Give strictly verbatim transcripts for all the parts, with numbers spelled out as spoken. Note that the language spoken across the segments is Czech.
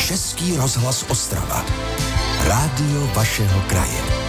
Český rozhlas Ostrava. Rádio vašeho kraje.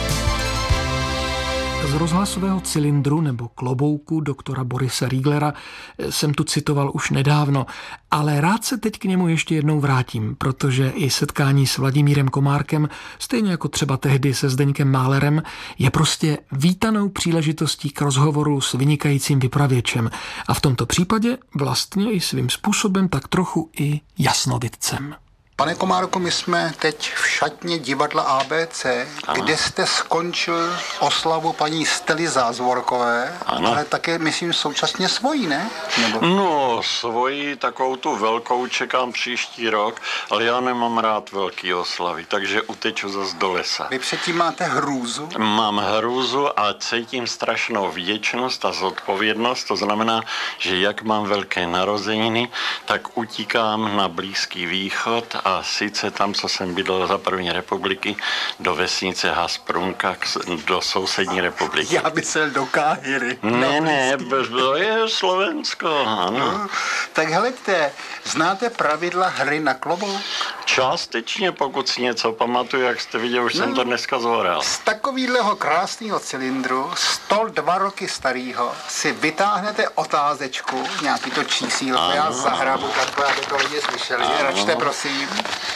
Z rozhlasového cylindru nebo klobouku doktora Borise Rieglera jsem tu citoval už nedávno, ale rád se teď k němu ještě jednou vrátím, protože i setkání s Vladimírem Komárkem, stejně jako třeba tehdy se Zdeňkem Málerem, je prostě vítanou příležitostí k rozhovoru s vynikajícím vypravěčem a v tomto případě vlastně i svým způsobem tak trochu i jasnovidcem. Pane Komárku, my jsme teď v šatně divadla A B C, ano. Kde jste skončil oslavu paní Stely Zázvorkové, ano. Ale také, myslím, současně svojí, ne? Nebo... No, svojí, takovou tu velkou čekám příští rok, ale já nemám rád velký oslavy, takže uteču zas do lesa. Vy předtím máte hrůzu? Mám hrůzu a cítím strašnou vděčnost a zodpovědnost, to znamená, že jak mám velké narozeniny, tak utíkám na Blízký východ a sice tam, co jsem bydlel za první republiky, do vesnice Hasprunka, do sousední republiky. Já bych se do Káhiry. Ne, ne, to je Slovensko, ano. No, tak heleďte, znáte pravidla hry na klobouk? Částečně, pokud si něco pamatuju, jak jste viděl, už no, jsem to dneska zhoral. Z takovýhleho krásného cylindru, sto dva roky starýho, si vytáhnete otázečku, nějaký to čísílko, já zahrabu takhle, aby to lidi slyšeli. Račte, prosím.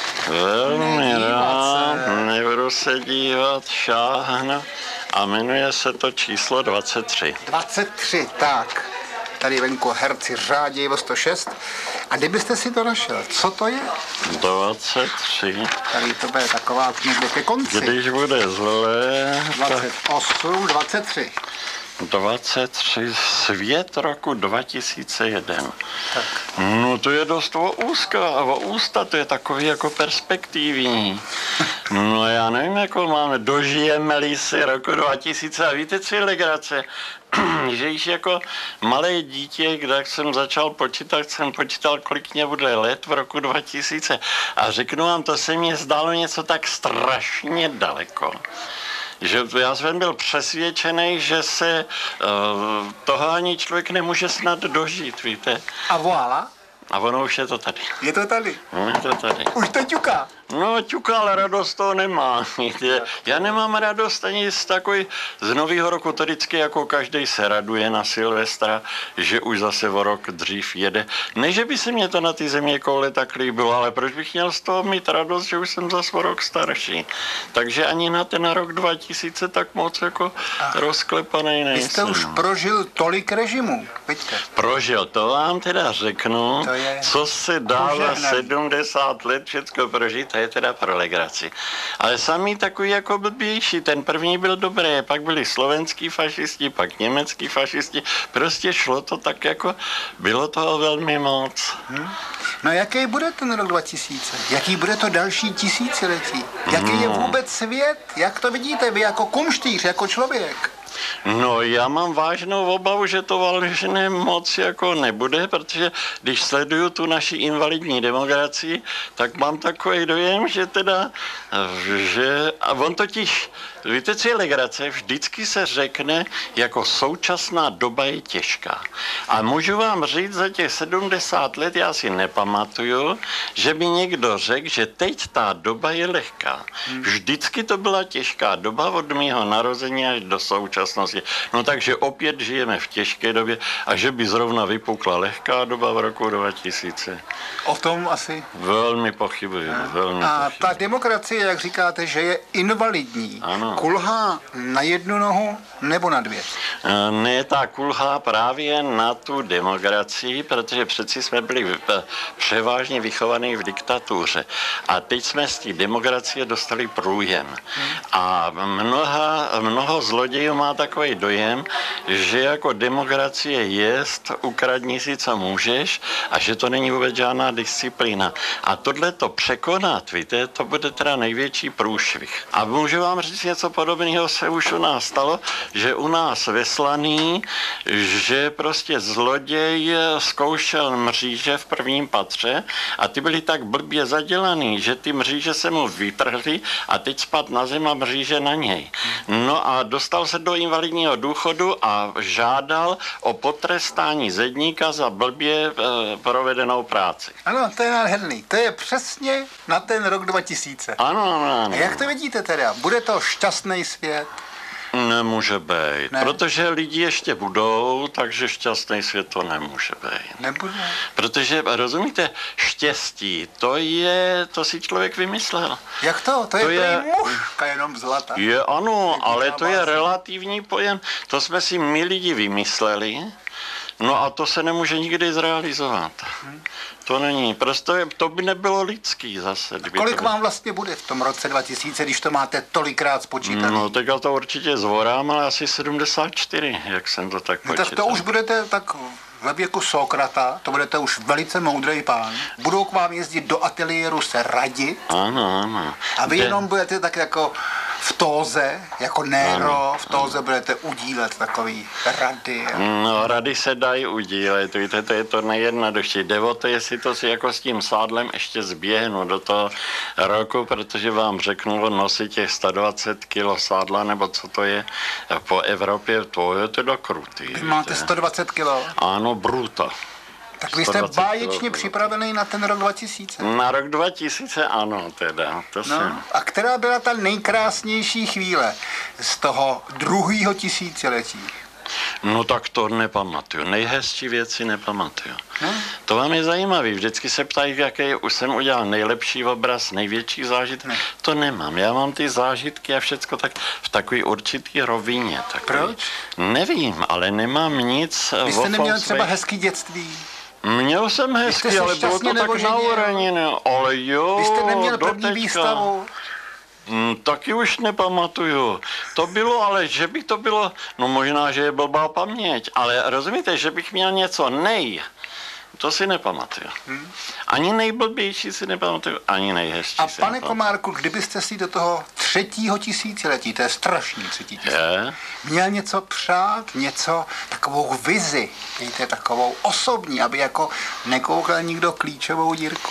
Velmi rád, nebudu se dívat, šáhnu a jmenuje se to číslo dvacet tři. dvacet tři, tak. Tady venku herci řádějí o sto šest. A kdybyste si to našel, co to je? dvacet tři. Tady to bude taková někde ke konci. Když bude zlé... dvacet osm, dvacet tři. dvacet tři, svět roku dva tisíce jedna. Tak. No to je dost o úzka a o ústa, to je takový jako perspektivní. No já nevím, jako máme, dožijeme-li si roku dva tisíce a víte, co je legrace? Že již jako malé dítě, když jsem začal počítat, jsem počítal, kolik mě bude let v roku dva tisíce a řeknu vám, to se mi zdálo něco tak strašně daleko. Že já jsem byl přesvědčený, že se uh, toho ani člověk nemůže snad dožít, víte. A voilà? A ono už je to tady. Je to tady? No, je to tady. Už to ťuká. No, ťuká, ale radost toho nemá. Víte. Já nemám radost ani z takový, z nového roku, to vždycky jako každý se raduje na Silvestra, že už zase o rok dřív jede. Ne, že by se mě to na ty země koule tak líbilo, ale proč bych měl z toho mít radost, že už jsem zase o rok starší. Takže ani na ten rok dva tisíce tak moc jako Ach, rozklepaný nejsem. Vy jste už prožil tolik režimů, vidíte? Prožil, to vám teda řeknu, co se dá za sedmdesát let všecko prožít, to je teda pro legraci. Ale sami takový jako blbější, ten první byl dobrý, pak byli slovenský fašisti, pak německý fašisti, prostě šlo to tak jako, bylo toho velmi moc. Hmm. No jaký bude ten rok dva tisíce? Jaký bude to další tisíciletí? Jaký je vůbec svět? Jak to vidíte vy jako kumštýř, jako člověk? No, já mám vážnou obavu, že to vážné moc jako nebude, protože když sleduju tu naši invalidní demokracii, tak mám takový dojem, že teda, že, a on totiž, víte, co je legrace, vždycky se řekne, jako současná doba je těžká. A můžu vám říct, za těch sedmdesát let já si nepamatuju, že by někdo řekl, že teď ta doba je lehká. Vždycky to byla těžká doba od mého narození až do současnosti. No takže opět žijeme v těžké době a že by zrovna vypukla lehká doba v roku dva tisíce. O tom asi? Velmi pochybuji. Velmi a pochybuji. Ta demokracie, jak říkáte, že je invalidní, ano. Kulhá na jednu nohu nebo na dvě? Ne, ta kulhá právě na tu demokracii, protože přeci jsme byli převážně vychovaní v diktatuře. A teď jsme z té demokracie dostali průjem. Hmm. A mnoha, mnoho zlodějů má takový dojem, že jako demokracie jest, ukradni si, co můžeš, a že to není vůbec žádná disciplína. A tohle to překonat, víte, to bude teda největší průšvih. A můžu vám říct něco něco podobného se už u nás stalo, že u nás ve Slaný, že prostě zloděj zkoušel mříže v prvním patře a ty byly tak blbě zadělaný, že ty mříže se mu vytrhly a teď spadl na zem a mříže na něj. No a dostal se do invalidního důchodu a žádal o potrestání zedníka za blbě e, provedenou práci. Ano, to je nádherný. To je přesně na ten rok dva tisíce. Ano, ano, ano. A jak to vidíte teda? Bude to šťastný svět? Nemůže být, ne. Protože lidi ještě budou, takže šťastný svět to nemůže být. Nebude. Protože, rozumíte, štěstí, to je, to si člověk vymyslel. Jak to? To je, to je mužka jenom zlata. Je ano, ale to je relativní pojem. To jsme si my lidi vymysleli, no a to se nemůže nikdy zrealizovat. Hmm. To není, prostě to by nebylo lidský zase. Kolik vám vlastně bude v tom roce dva tisíce, když to máte tolikrát spočítané? No, tak já to určitě zvorám, ale asi sedmdesát čtyři, jak jsem to tak počítal. No, tak to už budete tak ve věku Sokrata, to budete už velice moudrý pán. Budou k vám jezdit do ateliéru se radit. Ano, ano. A vy De... jenom budete tak jako v tóze, jako Nero, ano, v tóze ano. Budete udílet takový rady. A... No, rady se dají udílet, víte, to je to nejjednodušší. Jde o to, jestli to si jako s tím sádlem ještě zběhnu do toho roku, protože vám řeknu, nosit těch sto dvacet kilo sádla, nebo co to je po Evropě, to je teda krutý. Vy máte sto dvacet kilo? Ano, bruta. Tak vy jste báječně připravený na ten rok dva tisíce. Na rok dva tisíce ano, teda. To no, jsem. A která byla ta nejkrásnější chvíle z toho druhého tisíciletí? No tak to nepamatuju. Nejhezčí věci nepamatuju. No. To vám je zajímavý. Vždycky se ptají, jaký už jsem udělal nejlepší obraz, největší zážitek. Ne. To nemám. Já mám ty zážitky a všecko tak v takové určitý rovině. Takový. Proč? Nevím, ale nemám nic. Vy jste neměl třeba hezký dětství? Měl jsem hezký, ale bylo to tak na uraninu. Ale jo, vy jste neměl první teďka. výstavu? Mm, taky už nepamatuju. To bylo, ale že by to bylo, no možná, že je blbá paměť, ale rozumíte, že bych měl něco nej, to si nepamatuju. Hmm. Ani nejblbější si nepamatuju, ani nejhezčí A si pane nepamatuju. Komárku, kdybyste si do toho třetího tisíciletí, to je strašný třetí tisíciletí, měl něco přát, něco, takovou vizi, víte, takovou osobní, aby jako nekoukal nikdo klíčovou dírku.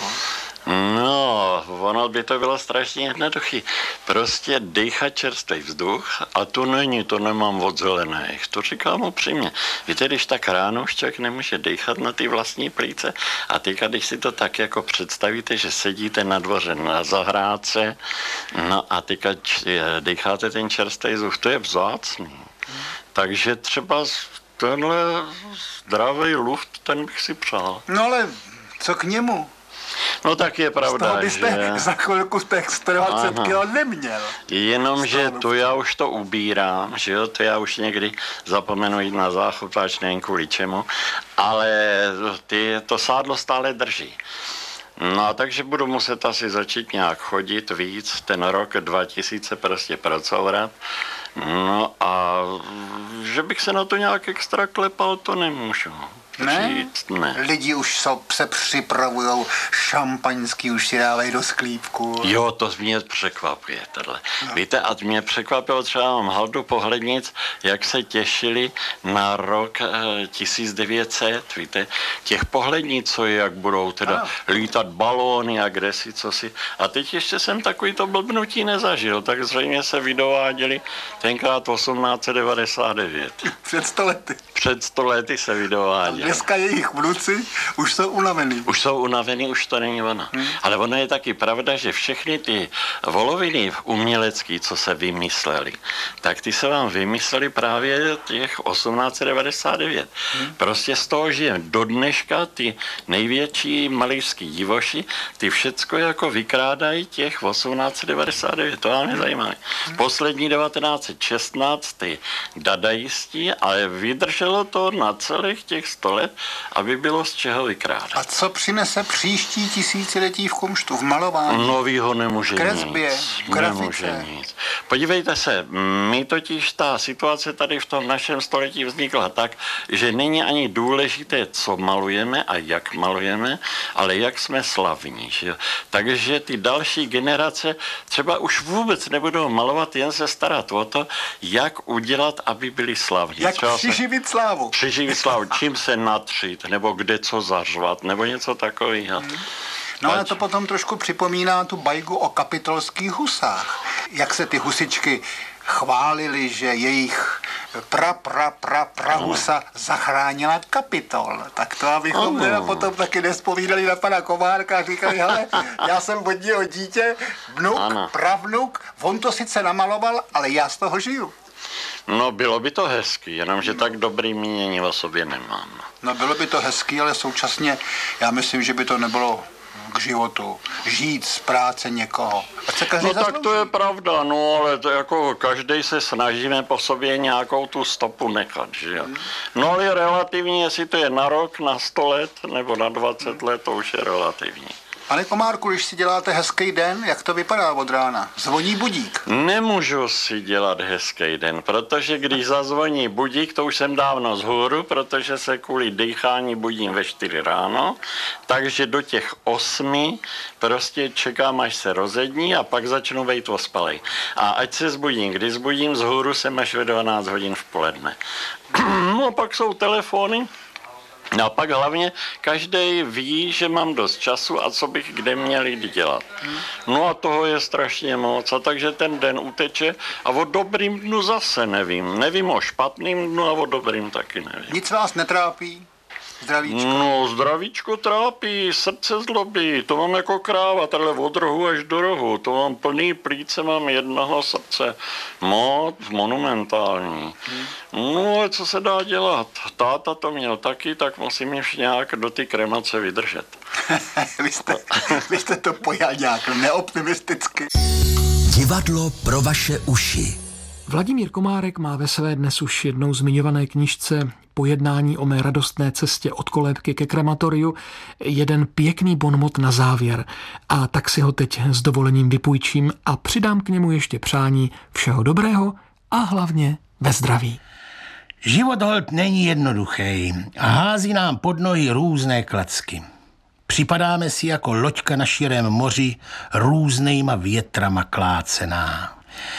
No, ono by to bylo strašně jednoduchý. Prostě dýchat čerstvý vzduch a to není, to nemám od zelených. To říkám upřímně. Víte, když tak ráno už člověk nemůže dýchat na ty vlastní plíce a teďka, když si to tak jako představíte, že sedíte na dvoře na zahrádce, no a teďka dýcháte ten čerstvý vzduch, to je vzácný. Takže třeba tenhle zdravý luft, ten bych si přál. No ale co k němu? No tak je pravda, z toho byste že... za chvilku těch sto dvacet kilo neměl. Jenomže to já už to ubírám, že jo, to já už někdy zapomenu jít na záchod, až nevím kvůli čemu, ale ty, to sádlo stále drží. No takže budu muset asi začít nějak chodit víc, ten rok dva tisíce prostě pracovat. No a že bych se na to nějak extra klepal, to nemůžu. Ne? ne? Lidi už so, se připravujou, šampaňský už si dávají do sklípku. Jo, to mě překvapuje tohle. No. Víte, a mě překvapilo třeba mám haldu pohlednic, jak se těšili na rok eh, tisíc devět set, víte, těch pohlednic, co je, jak budou teda ano. lítat balóny a kdesi, co si. A teď ještě jsem takový to blbnutí nezažil, tak zřejmě se vydováděli tenkrát osmnáct set devadesát devět. Před sto lety. Před sto lety se vydováděli. Dneska jejich vnuci už jsou unavený. Už jsou unavený, už to není ono. Hmm. Ale ono je taky pravda, že všechny ty voloviny umělecký, co se vymysleli, tak ty se vám vymysleli právě těch osmnáct set devadesát devět. Hmm. Prostě z toho žijeme. Do dneška ty největší malířský divoši, ty všecko jako vykrádají těch osmnáct set devadesát devět. To vám je zajímavé. Hmm. Poslední devatenáct set šestnáct ty dadaisti, ale vydrželi vydrželo to na celých těch sto let, aby bylo z čeho vykrádat. A co přinese příští tisíciletí v kumštu, v malování? Novýho nemůže v kresbě, nic. V grafice. Nemůže nic. Podívejte se, my totiž ta situace tady v tom našem století vznikla tak, že není ani důležité, co malujeme a jak malujeme, ale jak jsme slavní. Že? Takže ty další generace třeba už vůbec nebudou malovat, jen se starat o to, jak udělat, aby byli slavní. Jak třeba přiživit slávu. Přiživit slávu, čím se natřít, nebo kde co zařvat, nebo něco takového. Hmm. No ale to potom trošku připomíná tu bajku o kapitolských husách. Jak se ty husičky chválili, že jejich pra, pra, pra, pra husa zachránila Kapitol. Tak to abychom teda potom taky nespovídali na pana Komárka a říkali, hele, já jsem od něho dítě, vnuk, ano. pravnuk, on to sice namaloval, ale já z toho žiju. No bylo by to hezky, jenomže tak dobrý mínění o sobě nemám. No bylo by to hezky, ale současně já myslím, že by to nebylo k životu, žít z práce někoho. No tak to je pravda, no ale to jako každý se snažíme po sobě nějakou tu stopu nechat, že jo. No ale relativně, jestli to je na rok, na sto let nebo na dvacet let, to už je relativní. Pane Komárku, když si děláte hezký den, jak to vypadá od rána? Zvoní budík? Nemůžu si dělat hezký den, protože když zazvoní budík, to už jsem dávno zhůru, protože se kvůli dýchání budím ve čtyři ráno, takže do těch osmi prostě čekám, až se rozední a pak začnu vejít ospalej. A ať se zbudím, když zbudím zhůru, jsem až ve dvanáct hodin v poledne. No a pak jsou telefony. No a pak hlavně každý ví, že mám dost času a co bych kde měl jít dělat. No a toho je strašně moc, a takže ten den uteče a o dobrým dnu zase nevím. Nevím o špatným dnu a o dobrým taky nevím. Nic vás netrápí? Zdravíčko? No, zdravíčko trápí, srdce zlobí, to mám jako kráva, tady od rohu až do rohu, to mám plný plíce, mám jednoho srdce, moc monumentální. Hmm. No, ale co se dá dělat? Táta to měl taky, tak musím ještě nějak do ty kremace vydržet. vy, jste, vy jste to pojal nějak neoptimisticky. Divadlo pro vaše uši. Vladimír Komárek má ve své dnes už jednou zmiňované knížce Pojednání o mé radostné cestě od kolébky ke krematoriu jeden pěkný bonmot na závěr. A tak si ho teď s dovolením vypůjčím a přidám k němu ještě přání všeho dobrého a hlavně ve zdraví. Život holt není jednoduchý a hází nám pod nohy různé klacky. Připadáme si jako loďka na širém moři různýma větrama klácená.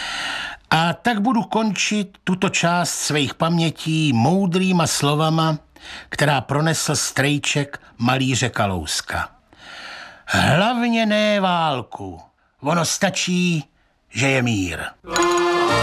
A tak budu končit tuto část svých pamětí moudrýma slovama, která pronesl strejček malíře Kalouska. Hlavně ne válku, ono stačí, že je mír.